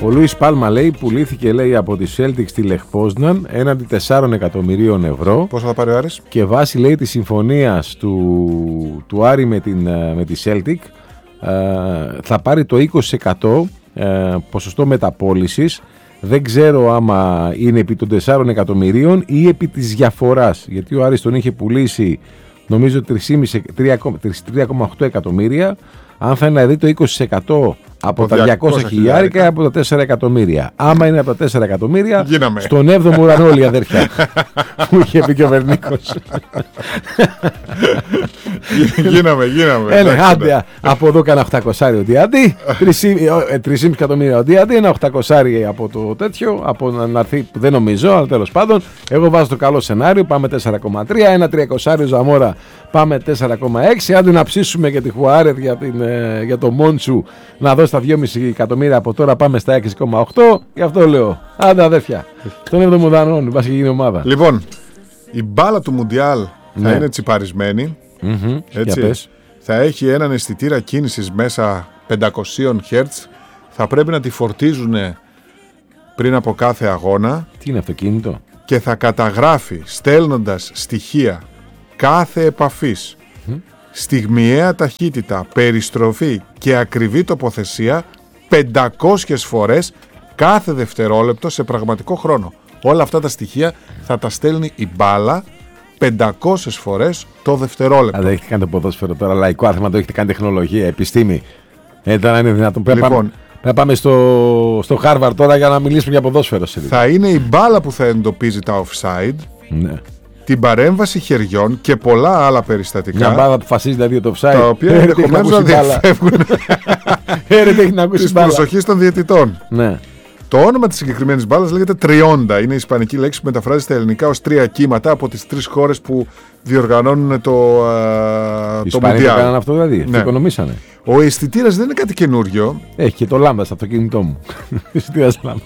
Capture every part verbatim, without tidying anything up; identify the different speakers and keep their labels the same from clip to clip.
Speaker 1: Ο Λούις Πάλμα λέει πουλήθηκε λέει από τη Celtics στη Λεχ Πόσναν έναντι τεσσάρων εκατομμυρίων ευρώ.
Speaker 2: Πόσο θα πάρει ο Άρης?
Speaker 1: Και βάσει λέει της συμφωνίας του, του Άρη με, την, με τη Celtic ε, θα πάρει το είκοσι τοις εκατό ε, ποσοστό μεταπώλησης. Δεν ξέρω άμα είναι επί των τεσσάρων εκατομμυρίων ή επί της διαφοράς. Γιατί ο Άρης τον είχε πουλήσει νομίζω τρία κόμμα οκτώ εκατομμύρια. Αν θα είναι να δει το είκοσι τοις εκατό από τα διακόσια χιλιάρικα ή από τα τέσσερα εκατομμύρια. Άμα είναι από τα τέσσερα εκατομμύρια,
Speaker 2: γίναμε
Speaker 1: στον έβδομο ουρανό όλοι οι αδέρφια. Που είχε πει και ο Βερνίκος.
Speaker 2: Γίναμε, γίναμε.
Speaker 1: Έλεγα, άντε, από εδώ κάνα οκτακόσια ο Διάντη, τρία κόμμα πέντε εκατομμύρια ο Διάντη, ένα οκτακόσια από το τέτοιο, από να έρθει που δεν νομίζω, αλλά τέλος πάντων. Εγώ βάζω το καλό σενάριο, πάμε τέσσερα κόμμα τρία, ένα τριακόσια Ζαμόρα, πάμε τέσσερα κόμμα έξι. Άντε να ψήσουμε και τη Χουάρετ για, την, για το Μόντσου να δώσει τα δυόμισι εκατομμύρια από τώρα, πάμε στα έξι κόμμα οκτώ. Γι' αυτό λέω, άντε αδέρφια, τον έβδομο ουρανό, βάσει και γίνει ομάδα.
Speaker 2: Λοιπόν, η μπάλα του Μουντιάλ θα
Speaker 1: ναι.
Speaker 2: είναι τσιπαρισμένη.
Speaker 1: Mm-hmm.
Speaker 2: Έτσι. Θα έχει έναν αισθητήρα κίνησης μέσα πεντακόσια χερτζ. Θα πρέπει να τη φορτίζουν πριν από κάθε αγώνα.
Speaker 1: Τι είναι αυτοκίνητο?
Speaker 2: Και θα καταγράφει στέλνοντας στοιχεία κάθε επαφής, mm. στιγμιαία ταχύτητα, περιστροφή και ακριβή τοποθεσία πεντακόσιες φορές κάθε δευτερόλεπτο σε πραγματικό χρόνο. Όλα αυτά τα στοιχεία θα τα στέλνει η μπάλα πεντακόσιες φορές το δευτερόλεπτο.
Speaker 1: Αλλά έχετε κάνει το ποδόσφαιρο τώρα, λαϊκό άθλημα, το έχετε κάνει τεχνολογία, επιστήμη. Ε, τώρα είναι δυνατόν. Πρέπει λοιπόν, πάμε, να πάμε στο, στο Harvard τώρα για να μιλήσουμε για ποδόσφαιρο.
Speaker 2: Θα είναι η μπάλα που θα εντοπίζει τα offside,
Speaker 1: ναι.
Speaker 2: την παρέμβαση χεριών και πολλά άλλα περιστατικά.
Speaker 1: Μια μπάλα που φασίζει δηλαδή το offside.
Speaker 2: Τα οποία ενδεχομένως να διαφεύγουν
Speaker 1: της
Speaker 2: προσοχής των διαιτητών.
Speaker 1: Ναι.
Speaker 2: Το όνομα της συγκεκριμένης μπάλας λέγεται τριόντα. Είναι η ισπανική λέξη που μεταφράζεται στα ελληνικά ως τρία κύματα από τις τρεις χώρες που διοργανώνουν το Μουντιάλ. Οι
Speaker 1: Ισπανοί το κάνανε αυτό δηλαδή, ναι. Το οικονομήσανε.
Speaker 2: Ο αισθητήρας δεν είναι κάτι καινούριο.
Speaker 1: Έχει και το λάμπα στο αυτοκίνητό μου. Αισθητήρας λάμπα.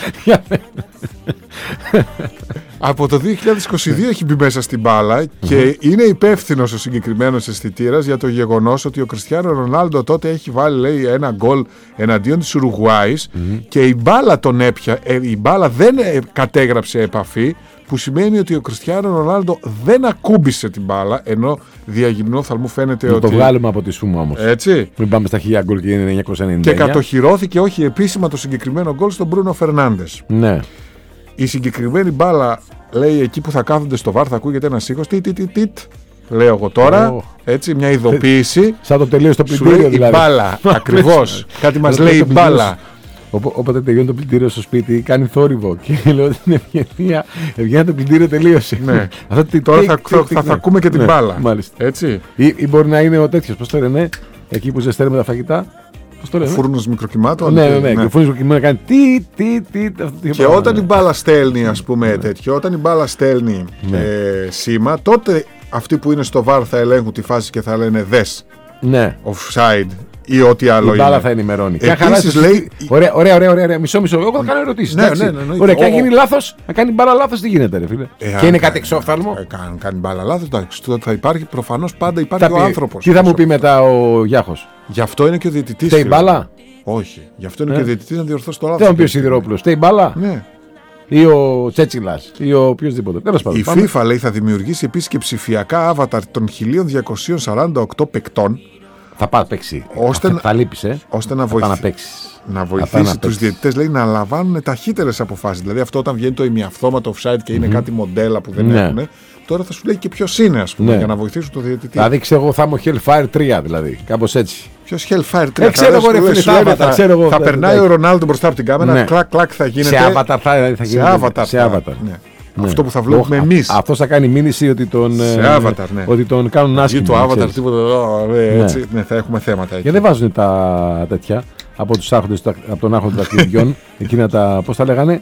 Speaker 2: Από το δύο χιλιάδες είκοσι δύο έχει μπει μέσα στην μπάλα και είναι υπεύθυνος ο συγκεκριμένος αισθητήρας για το γεγονός ότι ο Κριστιάνο Ρονάλντο τότε έχει βάλει λέει, ένα γκολ εναντίον της Ουρουγουάης mm-hmm. και η μπάλα τον έπια, η μπάλα δεν κατέγραψε επαφή, που σημαίνει ότι ο Κριστιάνο Ρονάλντο δεν ακούμπησε την μπάλα, ενώ διαγυμνό οφθαλμού φαίνεται
Speaker 1: να
Speaker 2: ότι.
Speaker 1: Το βγάλουμε από τη σούμα όμως.
Speaker 2: Έτσι.
Speaker 1: Μην πάμε στα χίλια γκολ και είναι εννιακόσια ενενήντα εννιά.
Speaker 2: Και κατοχυρώθηκε όχι επίσημα το συγκεκριμένο γκολ στον Μπρούνο Φερνάντες.
Speaker 1: Ναι.
Speaker 2: Η συγκεκριμένη μπάλα λέει εκεί που θα κάθονται στο βαρ θα ακούγεται ένα ήχος. Τι, τι, τι, τι. Λέω εγώ τώρα. Oh. Έτσι, μια ειδοποίηση.
Speaker 1: Σαν το τελείω στο πλυντήριο δηλαδή.
Speaker 2: Η μπάλα. Ακριβώς. Κάτι μας λέει η μπάλα.
Speaker 1: Όποτε τελειώνει το πλυντήριο στο σπίτι, κάνει θόρυβο. Και λέω την ευγενία. Ευγενία το πλυντήριο τελείωσε.
Speaker 2: Ναι. Τώρα θα, θα, θα, θα ακούμε και την ναι, μπάλα.
Speaker 1: Μάλιστα.
Speaker 2: Έτσι.
Speaker 1: Ή, ή μπορεί να είναι ο τέτοιος. Πώς το λένε, εκεί που ζεσταίνουμε τα φαγητά. Πώς το λένε.
Speaker 2: Φούρνος μικροκυμάτων.
Speaker 1: Ναι, ναι, ναι. Και ο φούρνος μικροκυμάτων κάνει τι, τι, τι.
Speaker 2: Και όταν η μπάλα στέλνει, ας πούμε, τέτοιο, όταν η μπάλα στέλνει ε, σήμα, τότε αυτοί που είναι στο βαρ θα ελέγχουν τη φάση και θα λένε δες.
Speaker 1: Ναι.
Speaker 2: Offside. Ή ό,τι άλλο
Speaker 1: η μπάλα θα ενημερώνει.
Speaker 2: Επίσης λέει.
Speaker 1: Ωραία, ωραία, ωραία, ωραία. Μισό, μισό. Εγώ θα κάνω ερωτήσεις.
Speaker 2: Ναι, ναι, ναι, ναι,
Speaker 1: ωραία, και αν γίνει λάθος, να κάνει μπάλα λάθος, τι γίνεται, ρε φίλε.
Speaker 2: Ε,
Speaker 1: και είναι κάτι εξόφθαλμο.
Speaker 2: Ε, κάνει, κάνει μπάλα λάθος, εντάξει. Θα υπάρχει προφανώς πάντα υπάρχει ο άνθρωπος.
Speaker 1: Τι θα μου πει μετά ο Γιάχος.
Speaker 2: Γι' αυτό είναι και ο διαιτητής.
Speaker 1: Φταίει μπάλα.
Speaker 2: Όχι. Γι' αυτό είναι και ο διαιτητής να διορθώσει το λάθος.
Speaker 1: Δεν μου πει ο Σιδηρόπουλος. Φταίει μπάλα.
Speaker 2: Ναι.
Speaker 1: Ή ο Τσέτσιλας ή ο οποιοδήποτε. Τέλος πάντων.
Speaker 2: Η πάμε. FIFA λέει θα δημιουργήσει επίσης και ψηφιακά avatar των χίλια διακόσια σαράντα οκτώ παικτών.
Speaker 1: Θα πάει παίξει.
Speaker 2: Ώστε,
Speaker 1: θα, θα λείπεις, ε.
Speaker 2: ώστε να, βοηθ...
Speaker 1: να,
Speaker 2: να βοηθήσει τους διαιτητές λέει, να λαμβάνουν ταχύτερες αποφάσεις. Δηλαδή αυτό όταν βγαίνει το ημιαυτόματο offside και είναι mm-hmm. κάτι μοντέλα που δεν ναι. έχουν, τώρα θα σου λέει και ποιος είναι, ας πούμε, ναι. για να βοηθήσουν το διαιτητή.
Speaker 1: Δηλαδή ξέρω εγώ θα είμαι ο Hellfire τρία, δηλαδή. Κάπως έτσι.
Speaker 2: Ποιος Hellfire τρία.
Speaker 1: Ε, ξέρω εγώ, ρε φίλε, θα, θα,
Speaker 2: θα, εγώ, θα περνάει ο Ρονάλντο μπροστά από την κάμερα, ναι. κλακ κλακ θα γίνεται.
Speaker 1: Σε avatar θα, θα γίνεται.
Speaker 2: Σε avatar. Ναι. Αυτό που θα βλέπουμε εμείς.
Speaker 1: Αυτό θα κάνει μήνυση ότι τον,
Speaker 2: σε avatar, ναι.
Speaker 1: ότι τον κάνουν άσχημο.
Speaker 2: Το avatar, τίποτα. Έτσι, ναι. θα έχουμε θέματα εκεί.
Speaker 1: Και δεν βάζουν τα τέτοια από, τους άρχοντες, από τον άρχοντα των δαχτυλιδιών. Εκείνα τα. Πώς τα λέγανε.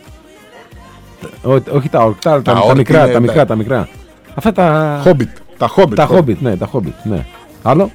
Speaker 1: Όχι τα ορκτά, τα, τα, μικρά, τα μικρά, τα μικρά. Αυτά τα.
Speaker 2: Hobbit. Τα Hobbit.
Speaker 1: Τα Hobbit, ναι, τα Hobbit. Ναι. Άλλο.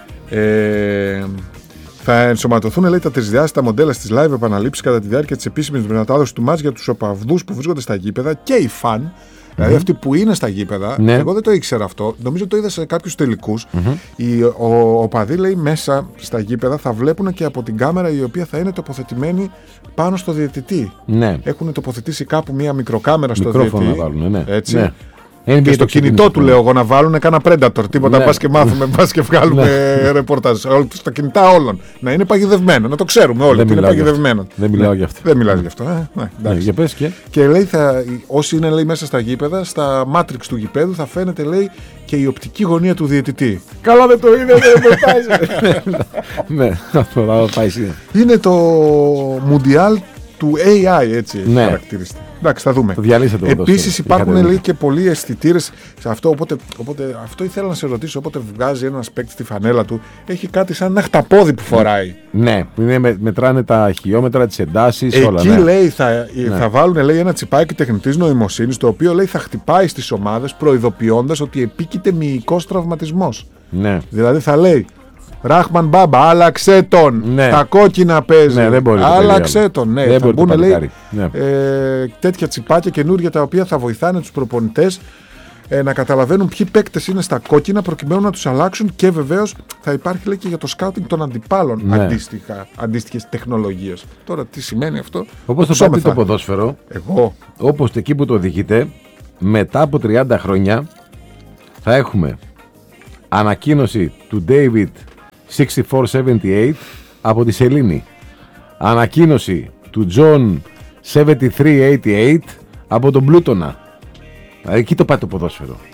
Speaker 2: Ε, θα ενσωματωθούν λέει, τα τρισδιάστατα μοντέλα στις live επαναλήψεις κατά τη διάρκεια της επίσημης μετάδοσης του μάτς για τους οπαδούς που βρίσκονται στα γήπεδα και οι φαν Δηλαδή αυτοί που είναι στα γήπεδα,
Speaker 1: ναι.
Speaker 2: εγώ δεν το ήξερα αυτό, νομίζω το είδα σε κάποιους τελικούς.
Speaker 1: Mm-hmm.
Speaker 2: Οι, ο, ο παδί λέει μέσα στα γήπεδα θα βλέπουν και από την κάμερα η οποία θα είναι τοποθετημένη πάνω στο διαιτητή.
Speaker 1: Ναι.
Speaker 2: Έχουν τοποθετήσει κάπου μία μικροκάμερα στο
Speaker 1: Μικρόφωνο
Speaker 2: διαιτητή.
Speaker 1: να βάλουν, ναι.
Speaker 2: Έτσι.
Speaker 1: Ναι.
Speaker 2: Και στο κινητό του, λέω εγώ, να βάλουν κάνα Predator. Τίποτα,
Speaker 1: ναι.
Speaker 2: πας και μάθουμε, πας και βγάλουμε ρεπορτάζ. Στα κινητά όλων. Να είναι παγιδευμένο, να το ξέρουμε όλοι ότι είναι παγιδευμένο.
Speaker 1: Δεν μιλάω γι' αυτό.
Speaker 2: Δεν μιλάω γι' αυτό. Ε, ναι,
Speaker 1: ναι, για πες και.
Speaker 2: Και λέει, θα, όσοι είναι λέει, μέσα στα γήπεδα, στα Matrix του γηπέδου θα φαίνεται λέει και η οπτική γωνία του διαιτητή. Καλά δεν το είναι, δεν το
Speaker 1: Ναι, αυτό θα πάει.
Speaker 2: Είναι το Μουντιάλ του έι άι, έτσι χαρακτηριστικό. Εντάξει, θα δούμε. Επίσης υπάρχουν λέει, και πολλοί αισθητήρες σε αυτό. Οπότε, οπότε αυτό ήθελα να σε ρωτήσω. Όποτε βγάζει ένας παίκτης στη φανέλα του, έχει κάτι σαν ένα χταπόδι που φοράει.
Speaker 1: Ναι, που είναι, με, μετράνε τα χιλιόμετρα, τις εντάσεις,
Speaker 2: εκεί,
Speaker 1: όλα.
Speaker 2: Εκεί
Speaker 1: ναι.
Speaker 2: λέει θα,
Speaker 1: ναι.
Speaker 2: θα βάλουν λέει, ένα τσιπάκι τεχνητής νοημοσύνης, το οποίο λέει θα χτυπάει στις ομάδες προειδοποιώντας ότι επίκειται μυϊκός τραυματισμός.
Speaker 1: Ναι.
Speaker 2: Δηλαδή θα λέει. Ράχμαν Μπάμπα, άλλαξε τον.
Speaker 1: Ναι.
Speaker 2: Τα κόκκινα παίζει.
Speaker 1: Ναι, δεν μπορεί.
Speaker 2: Άλλαξε τον. Ναι,
Speaker 1: δεν
Speaker 2: θα μπουν λέει,
Speaker 1: ναι.
Speaker 2: ε, τέτοια τσιπάκια καινούργια τα οποία θα βοηθάνε τους προπονητές ε, να καταλαβαίνουν ποιοι παίκτες είναι στα κόκκινα προκειμένου να τους αλλάξουν και βεβαίως θα υπάρχει λέει, και για το σκάουτινγκ των αντιπάλων
Speaker 1: ναι.
Speaker 2: αντίστοιχες τεχνολογίες. Τώρα τι σημαίνει αυτό.
Speaker 1: Όπως το πάει το ποδόσφαιρο,
Speaker 2: εγώ.
Speaker 1: όπως εκεί που το οδηγείτε, μετά από τριάντα χρόνια θα έχουμε ανακοίνωση του David εξήντα τέσσερα εβδομήντα οκτώ από τη Σελήνη. Ανακοίνωση του John εβδομήντα τρία ογδόντα οκτώ από τον Πλούτονα. Εκεί το πάει το ποδόσφαιρο.